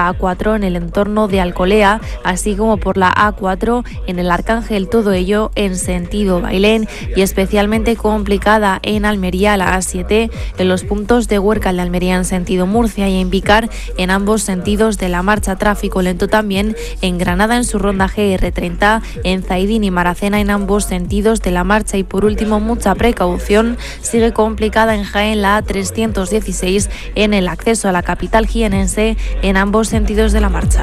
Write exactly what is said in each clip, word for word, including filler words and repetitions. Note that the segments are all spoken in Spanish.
la A cuatro en el entorno de Alcolea, así como por la A cuatro en el Arcángel, todo ello en sentido Bailén, y especialmente complicada en Almería la A siete en los puntos de Huércal de Almería en sentido Murcia y en Vicar en ambos sentidos de la marcha. Tráfico lento también en Granada en su ronda G R treinta, en Zaidín y Maracena en ambos sentidos de la marcha, y por último mucha precaución sigue complicada en Jaén la A trescientos dieciséis en el acceso a la capital jienense en ambos sentidos de la marcha.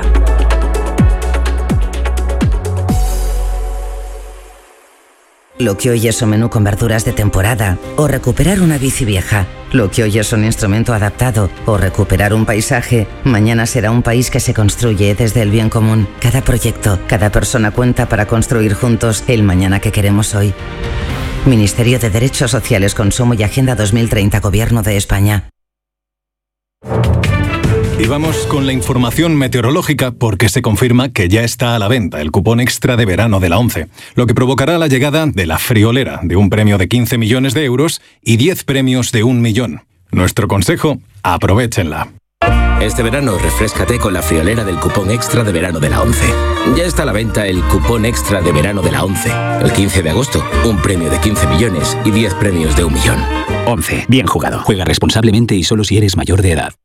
Lo que hoy es un menú con verduras de temporada o recuperar una bici vieja. Lo que hoy es un instrumento adaptado o recuperar un paisaje, mañana será un país que se construye desde el bien común. Cada proyecto, cada persona cuenta para construir juntos el mañana que queremos hoy. Ministerio de Derechos Sociales, Consumo y Agenda dos mil treinta, Gobierno de España. Y vamos con la información meteorológica porque se confirma que ya está a la venta el cupón extra de verano de la ONCE, lo que provocará la llegada de la friolera de un premio de quince millones de euros y diez premios de un millón. Nuestro consejo, aprovéchenla. Este verano refréscate con la friolera del cupón extra de verano de la ONCE. Ya está a la venta el cupón extra de verano de la ONCE. El quince de agosto, un premio de quince millones y diez premios de un millón. ONCE, bien jugado. Juega responsablemente y solo si eres mayor de edad.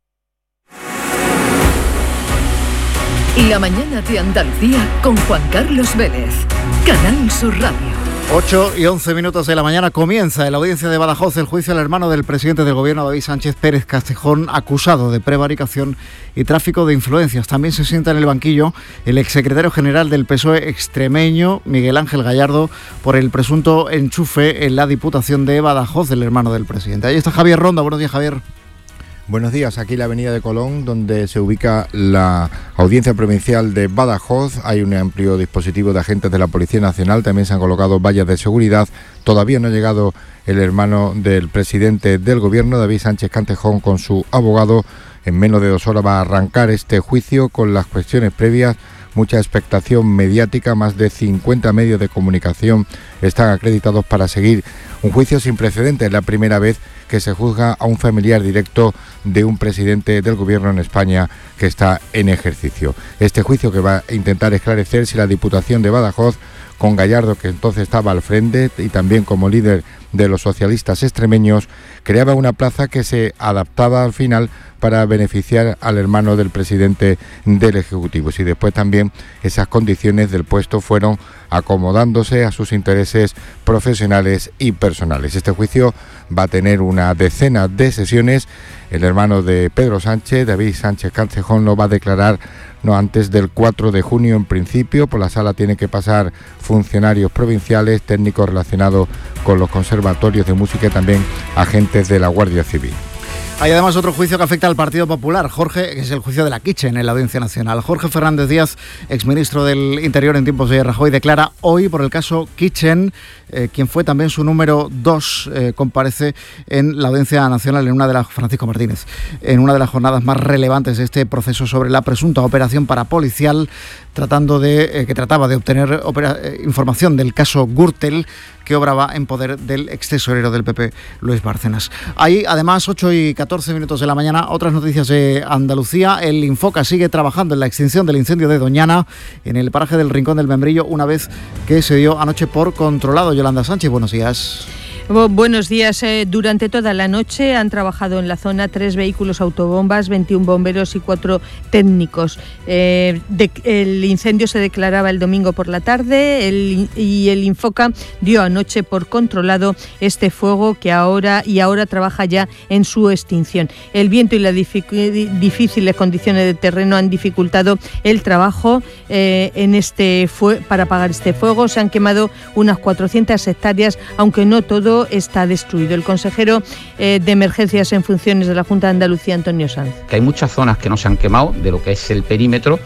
La mañana de Andalucía con Juan Carlos Vélez. Canal Sur Radio. ocho y once minutos de la mañana comienza en la audiencia de Badajoz el juicio al hermano del presidente del gobierno, David Sánchez Pérez Castejón, acusado de prevaricación y tráfico de influencias. También se sienta en el banquillo el exsecretario general del P S O E extremeño, Miguel Ángel Gallardo, por el presunto enchufe en la Diputación de Badajoz del hermano del presidente. Ahí está Javier Ronda. Buenos días, Javier. Buenos días, aquí en la avenida de Colón, donde se ubica la Audiencia Provincial de Badajoz. Hay un amplio dispositivo de agentes de la Policía Nacional, también se han colocado vallas de seguridad. Todavía no ha llegado el hermano del presidente del gobierno, David Sánchez Castejón, con su abogado. En menos de dos horas va a arrancar este juicio con las cuestiones previas. Mucha expectación mediática, más de cincuenta medios de comunicación están acreditados para seguir un juicio sin precedentes. Es la primera vez que se juzga a un familiar directo de un presidente del gobierno en España que está en ejercicio. Este juicio que va a intentar esclarecer si la Diputación de Badajoz, con Gallardo, que entonces estaba al frente y también como líder de los socialistas extremeños, creaba una plaza que se adaptaba al final para beneficiar al hermano del presidente del Ejecutivo. Y después también esas condiciones del puesto fueron acomodándose a sus intereses profesionales y personales. Este juicio va a tener una decena de sesiones. El hermano de Pedro Sánchez, David Sánchez Castejón, lo va a declarar no antes del cuatro de junio en principio. Por la sala tienen que pasar funcionarios provinciales, técnicos relacionados con los conservatorios de música y también agentes de la Guardia Civil. Hay además otro juicio que afecta al Partido Popular, Jorge, que es el juicio de la Kitchen en la Audiencia Nacional. Jorge Fernández Díaz, exministro del Interior en tiempos de Rajoy, declara hoy por el caso Kitchen, eh, quien fue también su número dos, eh, comparece en la Audiencia Nacional en una de las, Francisco Martínez, en una de las jornadas más relevantes de este proceso sobre la presunta operación parapolicial, tratando de, eh, que trataba de obtener opera, eh, información del caso Gürtel, que obraba en poder del ex tesorero del P P, Luis Bárcenas. Hay además ocho y catorce minutos de la mañana, otras noticias de Andalucía. El Infoca sigue trabajando en la extinción del incendio de Doñana, en el paraje del Rincón del Membrillo, una vez que se dio anoche por controlado. Yolanda Sánchez, buenos días. Buenos días. Eh, durante toda la noche han trabajado en la zona tres vehículos autobombas, veintiún bomberos y cuatro técnicos. Eh, de, el incendio se declaraba el domingo por la tarde el, y el Infoca dio anoche por controlado este fuego que ahora y ahora trabaja ya en su extinción. El viento y las difíciles condiciones de terreno han dificultado el trabajo eh, en este fue, para apagar este fuego. Se han quemado unas cuatrocientas hectáreas, aunque no todo está destruido. El consejero eh, de Emergencias en funciones de la Junta de Andalucía, Antonio Sanz. Que hay muchas zonas que no se han quemado de lo que es el perímetro.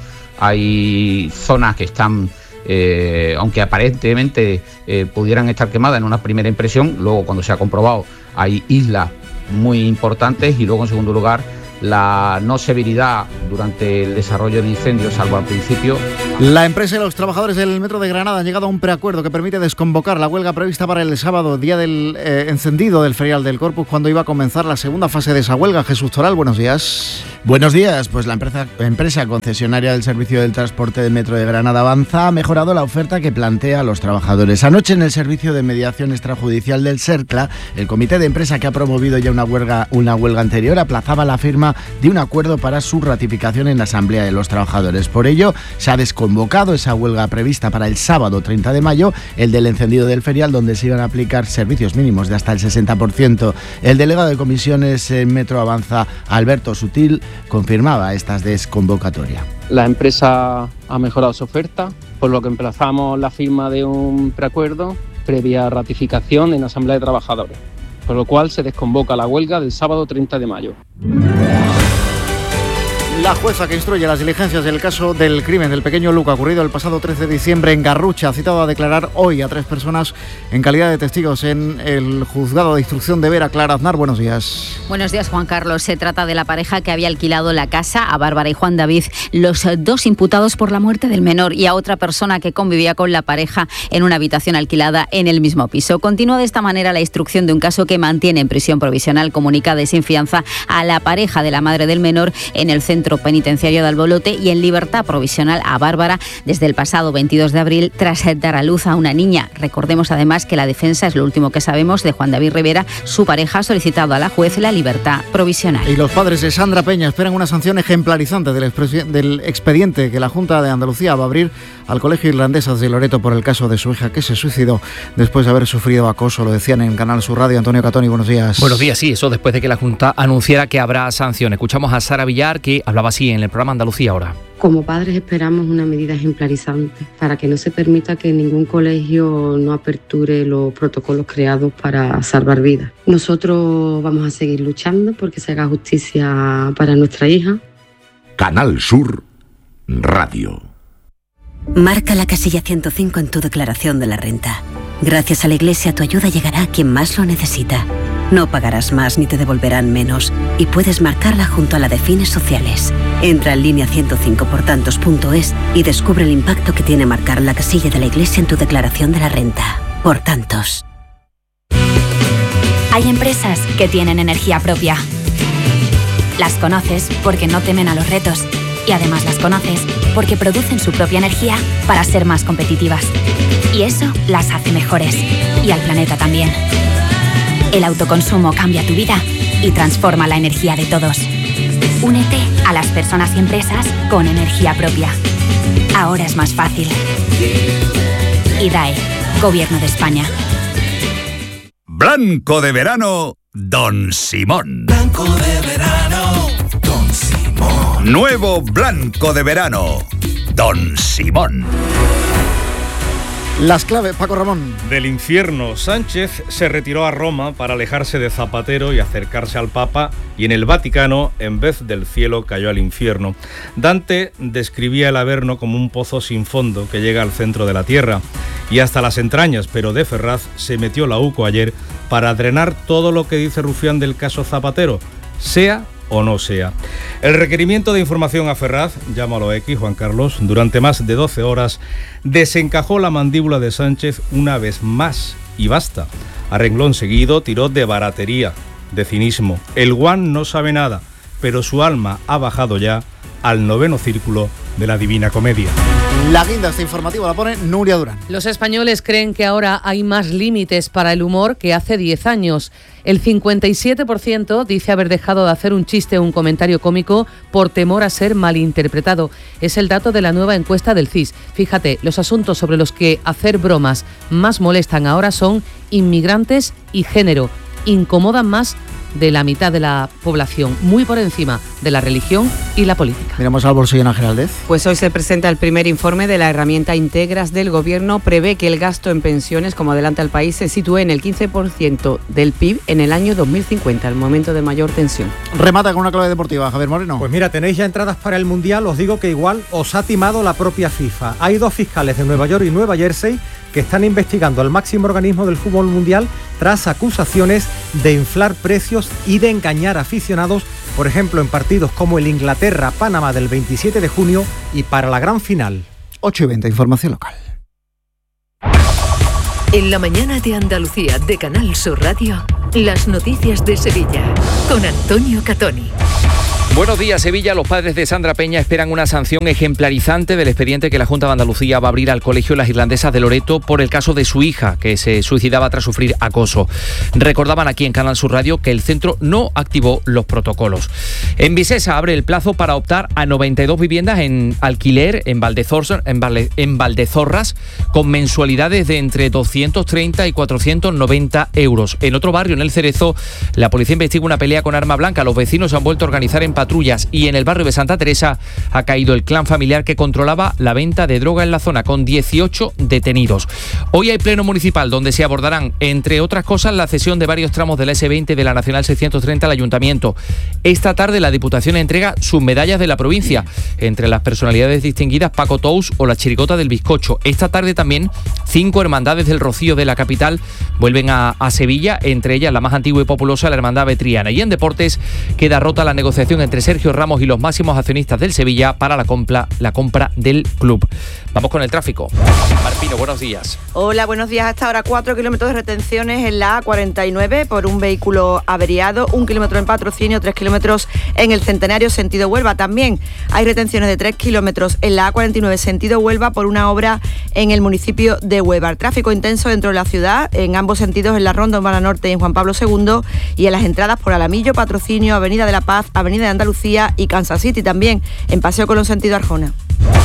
Hay zonas que están, eh, aunque aparentemente eh, pudieran estar quemadas en una primera impresión, luego cuando se ha comprobado hay islas muy importantes y luego en segundo lugar la no severidad durante el desarrollo de incendios, salvo al principio. La empresa y los trabajadores del Metro de Granada han llegado a un preacuerdo que permite desconvocar la huelga prevista para el sábado, día del eh, encendido del ferial del Corpus, cuando iba a comenzar la segunda fase de esa huelga. Jesús Toral, buenos días. Buenos días. Pues la empresa, empresa concesionaria del servicio del transporte del Metro de Granada Avanza ha mejorado la oferta que plantea a los trabajadores. Anoche, en el servicio de mediación extrajudicial del SERCLA, el comité de empresa, que ha promovido ya una huelga, una huelga anterior, aplazaba la firma de un acuerdo para su ratificación en la Asamblea de los Trabajadores. Por ello, se ha desconvocado esa huelga prevista para el sábado treinta de mayo, el del encendido del ferial, donde se iban a aplicar servicios mínimos de hasta el sesenta por ciento. El delegado de comisiones en Metro Avanza, Alberto Sutil, confirmaba esta desconvocatoria. La empresa ha mejorado su oferta, por lo que emplazamos la firma de un preacuerdo previa ratificación en la Asamblea de Trabajadores, por lo cual se desconvoca la huelga del sábado treinta de mayo. La jueza que instruye las diligencias del caso del crimen del pequeño Luca, ocurrido el pasado trece de diciembre en Garrucha, ha citado a declarar hoy a tres personas en calidad de testigos en el juzgado de instrucción de Vera. Clara Aznar, buenos días. Buenos días, Juan Carlos. Se trata de la pareja que había alquilado la casa a Bárbara y Juan David, los dos imputados por la muerte del menor, y a otra persona que convivía con la pareja en una habitación alquilada en el mismo piso. Continúa de esta manera la instrucción de un caso que mantiene en prisión provisional comunicada y sin fianza a la pareja de la madre del menor en el centro penitenciario de Albolote, y en libertad provisional a Bárbara desde el pasado veintidós de abril tras dar a luz a una niña. Recordemos además que la defensa, es lo último que sabemos, de Juan David Rivera. Su pareja ha solicitado a la juez la libertad provisional. Y los padres de Sandra Peña esperan una sanción ejemplarizante del, del expediente que la Junta de Andalucía va a abrir al Colegio Irlandesas de Loreto por el caso de su hija, que se suicidó después de haber sufrido acoso. Lo decían en Canal Sur Radio. Antonio Catoni, buenos días. Buenos días, sí, eso después de que la Junta anunciara que habrá sanción. Escuchamos a Sara Villar, que hablaba así en el programa Andalucía Ahora. Como padres esperamos una medida ejemplarizante para que no se permita que ningún colegio no aperture los protocolos creados para salvar vidas. Nosotros vamos a seguir luchando porque se haga justicia para nuestra hija. Canal Sur Radio. Marca la casilla ciento cinco en tu declaración de la renta. Gracias a la Iglesia, tu ayuda llegará a quien más lo necesita. No pagarás más ni te devolverán menos, y puedes marcarla junto a la de fines sociales. Entra en línea ciento cinco por tantos punto es y descubre el impacto que tiene marcar la casilla de la Iglesia en tu declaración de la renta. Por tantos. Hay empresas que tienen energía propia. Las conoces porque no temen a los retos, y además las conoces porque producen su propia energía para ser más competitivas. Y eso las hace mejores, y al planeta también. El autoconsumo cambia tu vida y transforma la energía de todos. Únete a las personas y empresas con energía propia. Ahora es más fácil. I D A E, Gobierno de España. Blanco de verano, Don Simón. Blanco de verano, Don Simón. Nuevo Blanco de verano, Don Simón. Las claves, Paco Ramón. Del infierno, Sánchez se retiró a Roma para alejarse de Zapatero y acercarse al Papa, y en el Vaticano, en vez del cielo, cayó al infierno. Dante describía el Averno como un pozo sin fondo que llega al centro de la tierra y hasta las entrañas, pero de Ferraz se metió la UCO ayer para drenar todo lo que dice Rufián del caso Zapatero, sea o no sea. El requerimiento de información a Ferraz, llámalo X, Juan Carlos, durante más de doce horas, desencajó la mandíbula de Sánchez una vez más, y basta. A renglón seguido tiró de baratería, de cinismo. El guan no sabe nada, pero su alma ha bajado ya al noveno círculo de la Divina Comedia. La guinda esta informativa la pone Nuria Durán. Los españoles creen que ahora hay más límites para el humor que hace diez años. El cincuenta y siete por ciento dice haber dejado de hacer un chiste o un comentario cómico por temor a ser malinterpretado. Es el dato de la nueva encuesta del C I S. Fíjate, los asuntos sobre los que hacer bromas más molestan ahora son inmigrantes y género. Incomodan más de la mitad de la población, muy por encima de la religión y la política. Miramos al bolsillo, Ana Geraldez. Pues hoy se presenta el primer informe de la herramienta Integras del Gobierno. Prevé que el gasto en pensiones, como adelanta el país, se sitúe en el quince por ciento del P I B en el año dos mil cincuenta, el momento de mayor tensión. Remata con una clave deportiva, Javier Moreno. Pues mira, tenéis ya entradas para el Mundial. Os digo que igual os ha timado la propia FIFA. Hay dos fiscales de Nueva York y Nueva Jersey que están investigando al máximo organismo del fútbol mundial tras acusaciones de inflar precios y de engañar aficionados, por ejemplo, en partidos como el Inglaterra-Panamá del veintisiete de junio y para la gran final. ocho y veinte, información local. En la mañana de Andalucía de Canal Sur Radio, las noticias de Sevilla con Antonio Catoni. Buenos días, Sevilla. Los padres de Sandra Peña esperan una sanción ejemplarizante del expediente que la Junta de Andalucía va a abrir al colegio Las Irlandesas de Loreto por el caso de su hija, que se suicidaba tras sufrir acoso. Recordaban aquí en Canal Sur Radio que el centro no activó los protocolos. En Visesa abre el plazo para optar a noventa y dos viviendas en alquiler en Valdezorras, en, Valde, en Valdezorras con mensualidades de entre doscientos treinta y cuatrocientos noventa euros. En otro barrio, en El Cerezo, la policía investiga una pelea con arma blanca. Los vecinos se han vuelto a organizar en patrullas y en el barrio de Santa Teresa ha caído el clan familiar que controlaba la venta de droga en la zona, con dieciocho detenidos. Hoy hay pleno municipal donde se abordarán, entre otras cosas, la cesión de varios tramos de la ese veinte de la Nacional seiscientos treinta al Ayuntamiento. Esta tarde la Diputación entrega sus medallas de la provincia, entre las personalidades distinguidas Paco Tous o la Chirigota del Bizcocho. Esta tarde también cinco hermandades del Rocío de la capital vuelven a, a Sevilla, entre ellas la más antigua y populosa, la Hermandad Betriana. Y en deportes queda rota la negociación entre Sergio Ramos y los máximos accionistas del Sevilla para la compra, la compra del club. Vamos con el tráfico. Marpino, buenos días. Hola, buenos días. Hasta ahora cuatro kilómetros de retenciones en la A cuarenta y nueve por un vehículo averiado, un kilómetro en Patrocinio, tres kilómetros en el Centenario sentido Huelva. También hay retenciones de tres kilómetros en la A cuarenta y nueve sentido Huelva por una obra en el municipio de Huelva. Tráfico intenso dentro de la ciudad en ambos sentidos, en la Ronda Urbana Norte y en Juan Pablo segundo, y en las entradas por Alamillo, Patrocinio, Avenida de la Paz, Avenida de Andalucía y Kansas City, también en Paseo Colón sentido Arjona.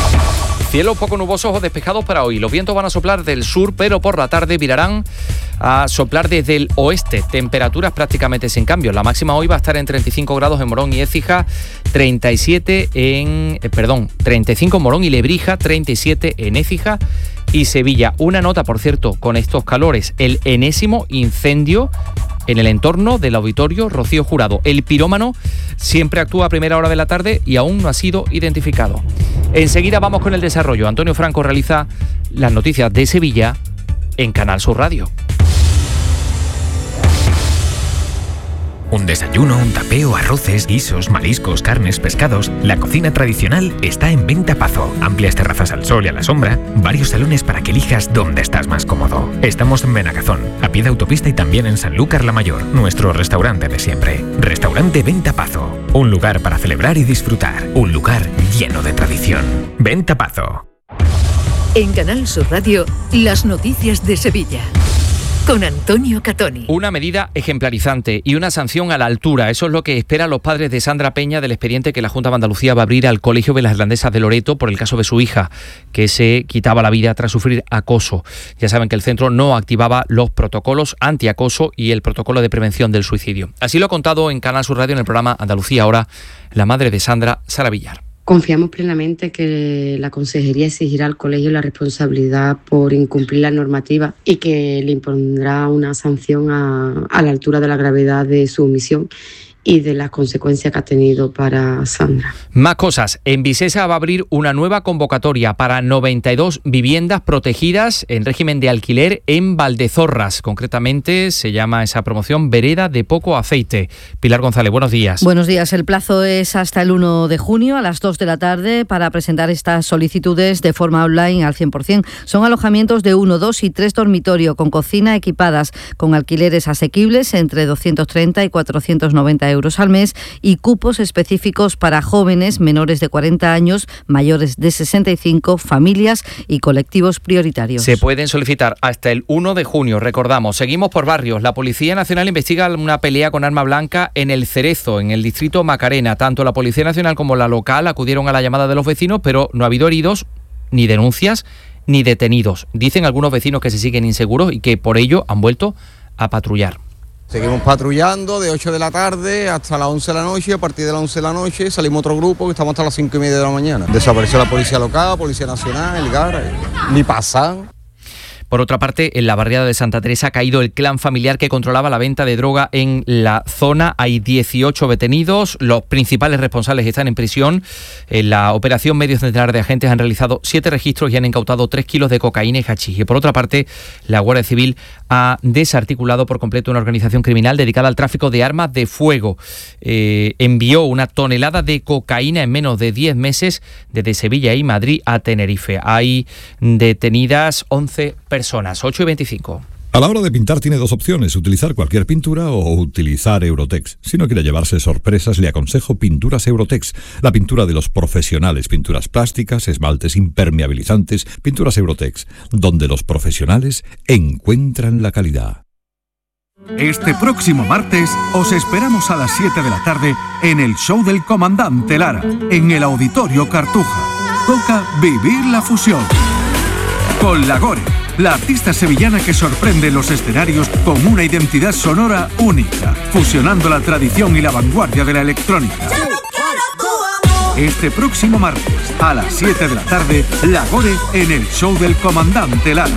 Cielos poco nubosos o despejados para hoy. Los vientos van a soplar del sur, pero por la tarde virarán a soplar desde el oeste. Temperaturas prácticamente sin cambio. La máxima hoy va a estar en treinta y cinco grados en Morón y Écija, treinta y siete en... Eh, perdón, treinta y cinco en Morón y Lebrija, treinta y siete en Écija y Sevilla. Una nota, por cierto, con estos calores. El enésimo incendio en el entorno del auditorio Rocío Jurado. El pirómano siempre actúa a primera hora de la tarde y aún no ha sido identificado. Enseguida vamos con el desarrollo. Antonio Franco realiza las noticias de Sevilla en Canal Sur Radio. Un desayuno, un tapeo, arroces, guisos, mariscos, carnes, pescados. La cocina tradicional está en Venta Pazo. Amplias terrazas al sol y a la sombra. Varios salones para que elijas dónde estás más cómodo. Estamos en Benagazón, a pie de autopista y también en Sanlúcar la Mayor, nuestro restaurante de siempre. Restaurante Venta Pazo. Un lugar para celebrar y disfrutar. Un lugar lleno de tradición. Venta Pazo. En Canal Sur Radio, las noticias de Sevilla. Con Antonio Catoni. Una medida ejemplarizante y una sanción a la altura. Eso es lo que esperan los padres de Sandra Peña del expediente que la Junta de Andalucía va a abrir al Colegio de las Irlandesas de Loreto por el caso de su hija, que se quitaba la vida tras sufrir acoso. Ya saben que el centro no activaba los protocolos antiacoso y el protocolo de prevención del suicidio. Así lo ha contado en Canal Sur Radio en el programa Andalucía Ahora la madre de Sandra, Sara Villar. Confiamos plenamente que la Consejería exigirá al colegio la responsabilidad por incumplir la normativa y que le impondrá una sanción a, a la altura de la gravedad de su omisión y de las consecuencias que ha tenido para Sandra. Más cosas. En Visesa va a abrir una nueva convocatoria para noventa y dos viviendas protegidas en régimen de alquiler en Valdezorras. Concretamente se llama esa promoción Vereda de Poco Aceite. Pilar González, buenos días. Buenos días. El plazo es hasta el uno de junio a las dos de la tarde para presentar estas solicitudes de forma online al cien por ciento. Son alojamientos de uno, dos y tres dormitorio con cocina equipadas, con alquileres asequibles entre doscientos treinta y cuatrocientos noventa euros al mes y cupos específicos para jóvenes menores de cuarenta años, mayores de sesenta y cinco, familias y colectivos prioritarios. Se pueden solicitar hasta el uno de junio, recordamos. Seguimos por barrios. La Policía Nacional investiga una pelea con arma blanca en El Cerezo, en el distrito Macarena. Tanto la Policía Nacional como la local acudieron a la llamada de los vecinos, pero no ha habido heridos, ni denuncias, ni detenidos. Dicen algunos vecinos que se siguen inseguros y que por ello han vuelto a patrullar. Seguimos patrullando de ocho de la tarde hasta las once de la noche. A partir de las once de la noche salimos otro grupo que estamos hasta las cinco y media de la mañana. Desapareció la Policía Local, Policía Nacional, el G A R, ni pasan. Por otra parte, en la barriada de Santa Teresa ha caído el clan familiar que controlaba la venta de droga en la zona. Hay dieciocho detenidos, los principales responsables están en prisión. En la operación medio centenar de agentes han realizado siete registros y han incautado tres kilos de cocaína y hachís. Y por otra parte, la Guardia Civil ha desarticulado por completo una organización criminal dedicada al tráfico de armas de fuego. Eh, envió una tonelada de cocaína en menos de diez meses desde Sevilla y Madrid a Tenerife. Hay detenidas once personas, ocho y veinticinco. A la hora de pintar tiene dos opciones, utilizar cualquier pintura o utilizar Eurotex. Si no quiere llevarse sorpresas, le aconsejo Pinturas Eurotex, la pintura de los profesionales, pinturas plásticas, esmaltes impermeabilizantes, Pinturas Eurotex, donde los profesionales encuentran la calidad. Este próximo martes os esperamos a las siete de la tarde en el show del Comandante Lara, en el Auditorio Cartuja. Toca vivir la fusión. Con La Gore, la artista sevillana que sorprende los escenarios con una identidad sonora única, fusionando la tradición y la vanguardia de la electrónica. Este próximo martes, a las siete de la tarde, La Gore en el show del Comandante Lara.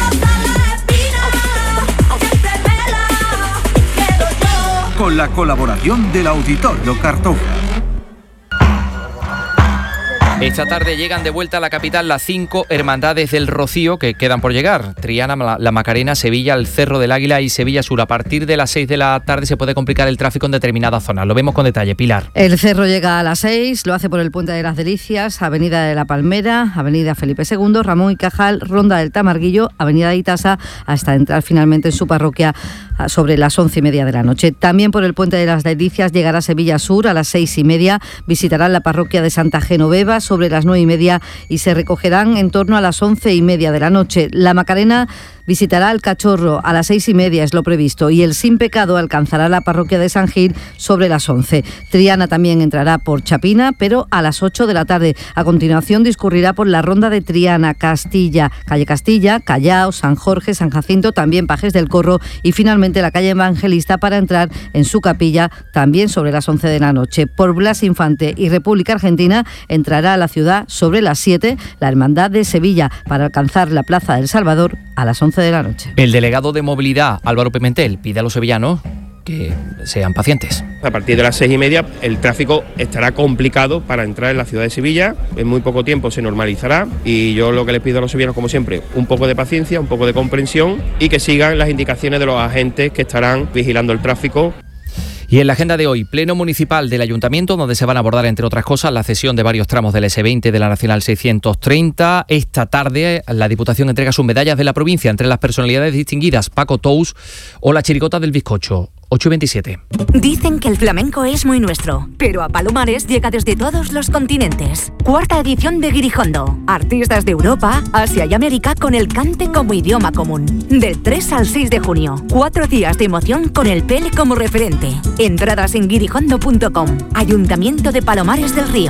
Con la colaboración del Auditorio Cartuja. Esta tarde llegan de vuelta a la capital las cinco hermandades del Rocío que quedan por llegar. Triana, La Macarena, Sevilla, el Cerro del Águila y Sevilla Sur. A partir de las seis de la tarde se puede complicar el tráfico en determinadas zonas. Lo vemos con detalle. Pilar. El Cerro llega a las seis, lo hace por el Puente de las Delicias, Avenida de la Palmera, Avenida Felipe segundo, Ramón y Cajal, Ronda del Tamarguillo, Avenida de Itasa, hasta entrar finalmente en su parroquia sobre las once y media de la noche. También por el Puente de las Delicias llegará Sevilla Sur a las seis y media, visitarán la parroquia de Santa Genoveva sobre las nueve y media y se recogerán en torno a las once y media de la noche. La Macarena visitará el Cachorro a las seis y media, es lo previsto, y el Sin Pecado alcanzará la parroquia de San Gil sobre las once. Triana también entrará por Chapina, pero a las ocho de la tarde. A continuación discurrirá por la ronda de Triana, Castilla, calle Castilla, Callao, San Jorge, San Jacinto, también Pajes del Corro y finalmente la calle Evangelista para entrar en su capilla también sobre las once de la noche. Por Blas Infante y República Argentina entrará a la ciudad sobre las siete la Hermandad de Sevilla para alcanzar la Plaza del Salvador a las once de la noche. El delegado de movilidad, Álvaro Pimentel, pide a los sevillanos que sean pacientes. A partir de las seis y media el tráfico estará complicado para entrar en la ciudad de Sevilla. En muy poco tiempo se normalizará y yo lo que les pido a los sevillanos, como siempre, un poco de paciencia, un poco de comprensión y que sigan las indicaciones de los agentes que estarán vigilando el tráfico. Y en la agenda de hoy, pleno municipal del Ayuntamiento, donde se van a abordar, entre otras cosas, la cesión de varios tramos del ese veinte de la Nacional seiscientos treinta. Esta tarde, la Diputación entrega sus medallas de la provincia entre las personalidades distinguidas, Paco Tous o la Chirigota del Bizcocho. ocho y veintisiete. Dicen que el flamenco es muy nuestro, pero a Palomares llega desde todos los continentes. Cuarta edición de Guirijondo. Artistas de Europa, Asia y América con el cante como idioma común. Del tres al seis de junio. Cuatro días de emoción con el Pele como referente. Entradas en guirijondo punto com. Ayuntamiento de Palomares del Río.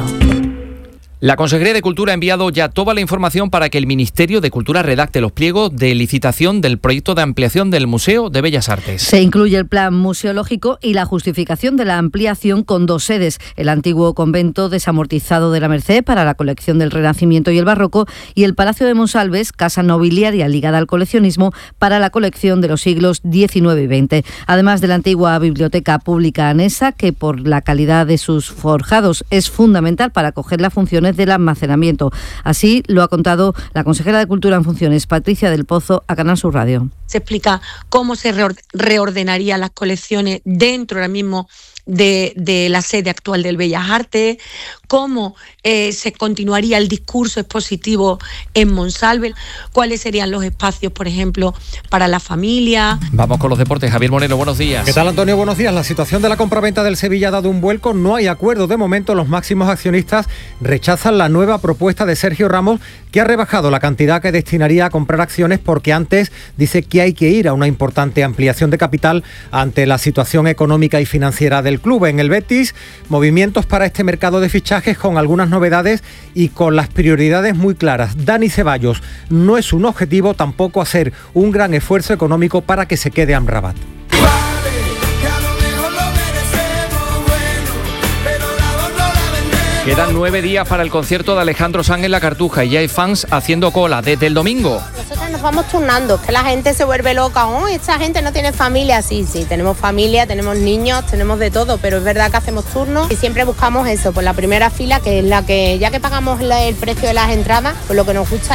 La Consejería de Cultura ha enviado ya toda la información para que el Ministerio de Cultura redacte los pliegos de licitación del proyecto de ampliación del Museo de Bellas Artes. Se incluye el plan museológico y la justificación de la ampliación con dos sedes, el antiguo convento desamortizado de la Merced para la colección del Renacimiento y el Barroco y el Palacio de Monsalves, casa nobiliaria ligada al coleccionismo, para la colección de los siglos diecinueve y veinte. Además de la antigua Biblioteca Pública Anesa, que por la calidad de sus forjados es fundamental para acoger las funciones del almacenamiento. Así lo ha contado la consejera de Cultura en funciones, Patricia del Pozo, a Canal Sur Radio. Se explica cómo se reordenarían las colecciones dentro ahora mismo de, de la sede actual del Bellas Artes, cómo eh, se continuaría el discurso expositivo en Monsalve, cuáles serían los espacios, por ejemplo, para la familia. Vamos con los deportes. Javier Moreno, buenos días. ¿Qué tal, Antonio? Buenos días. La situación de la compraventa del Sevilla ha dado un vuelco. No hay acuerdo de momento. Los máximos accionistas rechazan la nueva propuesta de Sergio Ramos, que ha rebajado la cantidad que destinaría a comprar acciones porque antes dice que hay que ir a una importante ampliación de capital ante la situación económica y financiera del club. En el Betis, movimientos para este mercado de fichajes con algunas novedades y con las prioridades muy claras. Dani Ceballos, no es un objetivo tampoco hacer un gran esfuerzo económico para que se quede Amrabat. Quedan nueve días para el concierto de Alejandro Sanz en la Cartuja y ya hay fans haciendo cola desde el domingo. Nosotros nos vamos turnando, que la gente se vuelve loca. Oh, esta gente no tiene familia. Sí, sí, tenemos familia, tenemos niños, tenemos de todo, pero es verdad que hacemos turnos y siempre buscamos eso, por la primera fila, que es la que, ya que pagamos la, el precio de las entradas, pues lo que nos gusta